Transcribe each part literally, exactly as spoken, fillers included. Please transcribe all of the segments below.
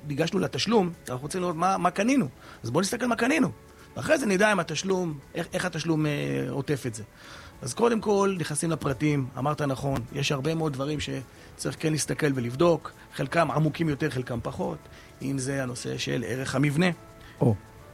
ניגשנו לתשלום, אנחנו רוצים לראות מה, מה קנינו. אז בואו נסתכל מה קנינו. ואחרי זה נדע אם התשלום, איך, איך התשלום אה, עוטף את זה. אז קודם כל, נכנסים לפרטים, אמרת נכון, יש הרבה מאוד דברים שצריך כן להסתכל ולבדוק, חלקם עמוקים יותר, חלקם פחות, אם זה הנושא של ערך המבנה. או.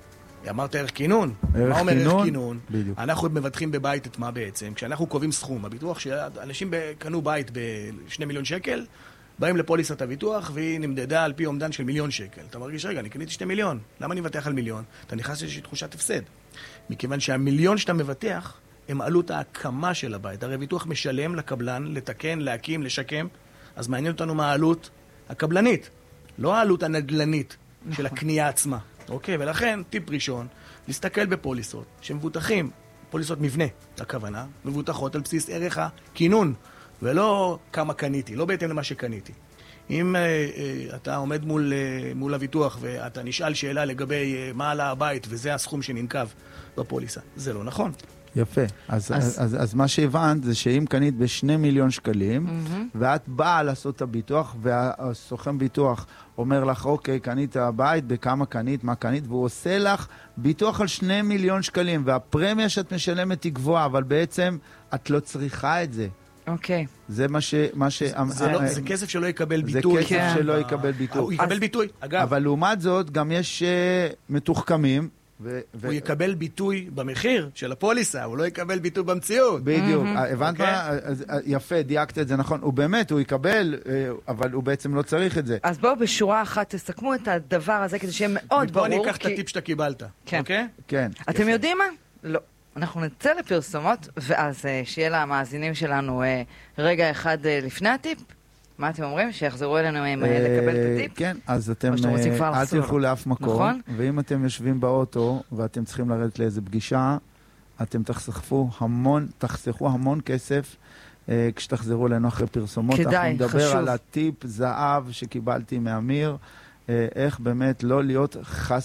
אמרת ערך כינון. ערך מה אומר כינון? ערך כינון? בדיוק. אנחנו מבטחים בבית את מה בעצם? כשאנחנו קובעים סכום, הביטוח שאנשים קנו בית בשני מיליון שקל, באים לפוליסת הביטוח והיא נמדדה על פי עומדן של מיליון שקל. אתה מרגיש, רגע, אני קניתי שתי מיליון, למה אני מבטח על מיליון? אתה נכנס לאיזושהי תחושת הפסד. מכיוון שהמיליון שאתה מבטח, הם עלות ההקמה של הבית. הרי ביטוח משלם לקבלן, לתקן, להקים, לשקם, אז מעניין אותנו מה העלות הקבלנית, לא העלות הנדלנית של הקנייה עצמה. אוקיי, ולכן, טיפ ראשון, להסתכל בפוליסות שמבוטחים, פוליסות מבנה, הכוונה, מבוטחות על בסיס ערך הכינון, ולא כמה קניתי, לא בהתאם למה שקניתי. אם אה, אה, אתה עומד מול, אה, מול הביטוח ואתה נשאל שאלה לגבי אה, מה עלה הבית וזה הסכום שננקב בפוליסה, זה לא נכון. יפה. אז, אז... אז, אז מה שהבנת זה שאם קנית בשני מיליון שקלים, mm-hmm. ואת באה לעשות את הביטוח, והסוכן ביטוח אומר לך, אוקיי, קנית הבית, בכמה קנית, מה קנית, והוא עושה לך ביטוח על שני מיליון שקלים, והפרמיה שאת משלמת היא גבוהה, אבל בעצם את לא צריכה את זה. אוקיי. זה מה ש... מה ש... זה, לא, זה כסף שלא יקבל ביטוי. זה כסף כן. שלא יקבל ביטוי. הוא יקבל ביטוי, אגב. אבל לעומת זאת, גם יש uh, מתוחכמים, ו- ו- הוא יקבל ביטוי במחיר של הפוליסה, הוא לא יקבל ביטוי במציאות. בדיוק, הבנת מה? יפה, דייקת את זה נכון. הוא באמת, הוא יקבל, אבל הוא בעצם לא צריך את זה. אז בואו בשורה אחת תסכמו את הדבר הזה כדי שיהיה מאוד ברור. בוא ניקח את הטיפ שאתה קיבלת, אוקיי? כן. אתם יודעים מה? לא. אנחנו נצא לפרסומות, ואז שיהיה למאזינים שלנו רגע אחד לפני הטיפ. מה אתם אומרים? שיחזרו אלינו עם לקבל את הטיפ? כן, אז אתם אל תלכו לאף מקום, ואם אתם יושבים באוטו ואתם צריכים לרדת לאיזה פגישה, אתם תחסכו המון, תחסכו המון כסף כשתחזרו אלינו אחרי פרסומות. כדאי, אנחנו נדבר חשוב. על הטיפ זהב שקיבלתי מאמיר, איך באמת לא להיות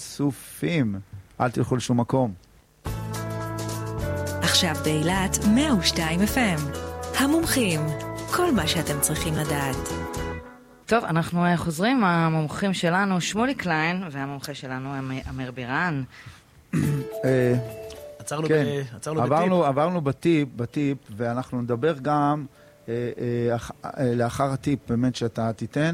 חשופים. אל תלכו לשום מקום. עכשיו באילת מאה ושתיים אף אם. המומחים. כל מה שאתם צריכים לדעת. טוב, אנחנו חוזרים, המומחים שלנו, שמולי קליין, והמומחה שלנו, אמיר בירן. עצרנו בטיפ. עברנו בטיפ, בטיפ, ואנחנו נדבר גם לאחר הטיפ, באמת שאתה תיתן.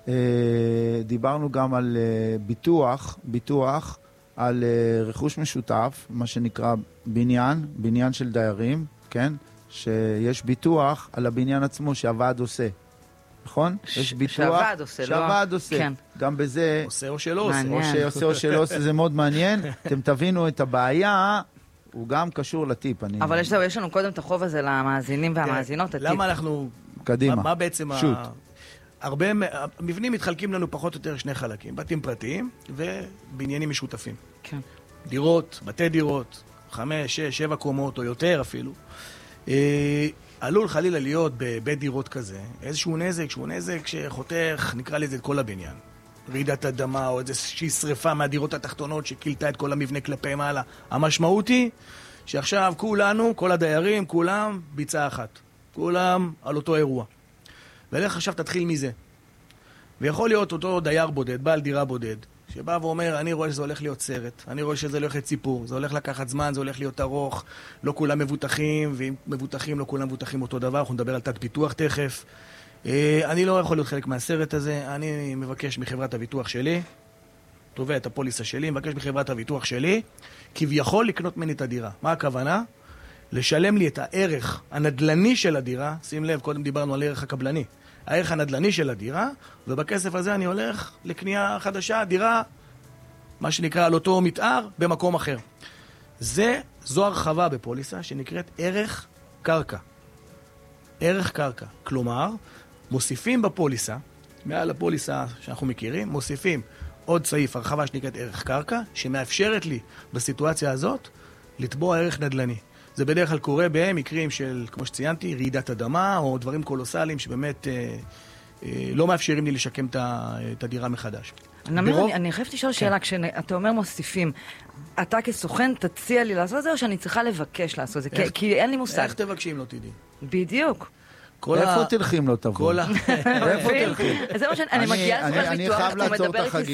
דיברנו גם על ביטוח, ביטוח, על רכוש משותף, מה שנקרא בניין, בניין של דיירים, כן? שיש ביטוח על הבניין עצמו שהוועד עושה. נכון? ש- יש ביטוח שהוועד עושה, שהוועד לא... עושה. כן. גם בזה... עושה או שלא עושה. או שעושה או שלא עושה, זה מאוד מעניין. אתם תבינו את הבעיה, הוא גם קשור לטיפ. אני... אבל יש, יש לנו קודם את החוב הזה למאזינים והמאזינות, הטיפ. למה אנחנו... קדימה. מה, מה בעצם... שוט. ה... הרבה... המבנים מתחלקים לנו פחות או יותר שני חלקים. בתים פרטיים ובניינים משותפים. כן. דירות, בתי דירות, חמש, שש, שבע קומות או יותר אפילו. אה, עלול חלילה להיות בבית דירות כזה, איזשהו נזק, שהוא נזק שחותך, נקרא לזה את כל הבניין. רעידת אדמה או איזושהי שריפה מהדירות התחתונות שקילתה את כל המבנה כלפי מעלה. המשמעות היא שעכשיו כולנו, כל הדיירים, כולם ביצה אחת. כולם על אותו אירוע. ולך עכשיו תתחיל מזה. ויכול להיות אותו דייר בודד, בעל דירה בודד, שבא ואומר, אני רואה שזה הולך להיות סרט, אני רואה שזה הולך להיות סיפור, זה הולך לקחת זמן, זה הולך להיות ארוך, לא כולם מבוטחים, ואם מבוטחים, לא כולם מבוטחים אותו דבר, אנחנו נדבר על תת ביטוח תכף. אני לא יכול להיות חלק מהסרט הזה, אני מבקש מחברת הביטוח שלי, תובע את הפוליסה שלי, מבקש מחברת הביטוח שלי, כביכול לקנות ממני את הדירה. מה הכוונה? לשלם לי את הערך הנדלני של הדירה, שים לב, קודם דיברנו על ערך הקבלני, הערך הנדלני של הדירה, ובכסף הזה אני הולך לקנייה חדשה, דירה, מה שנקרא על אותו מתאר, במקום אחר. זה, זו הרחבה בפוליסה שנקראת ערך קרקע. ערך קרקע. כלומר, מוסיפים בפוליסה, מעל הפוליסה שאנחנו מכירים, מוסיפים עוד סעיף, הרחבה שנקראת ערך קרקע, שמאפשרת לי בסיטואציה הזאת לתבוע ערך נדלני. זה בדרך כלל קורה במקרים של, כמו שציינתי, רעידת אדמה או דברים קולוסליים שבאמת אה, אה, לא מאפשרים לי לשקם את, ה, את הדירה מחדש. נמיר, ברוב... אני, אני חייבת לשאול שאלה, כשאתה אומר מוסיפים, אתה כסוכן תציע לי לעשות את זה או שאני צריכה לבקש לעשות את זה? איך, כי, כי אין לי מושג. איך תבקשי אם לא תדעי? בדיוק. איפה תלכים לא תבוא? איפה תלכים? זה מה שאני מגיעה לסוכן ביטוח, אתה מדבר איתי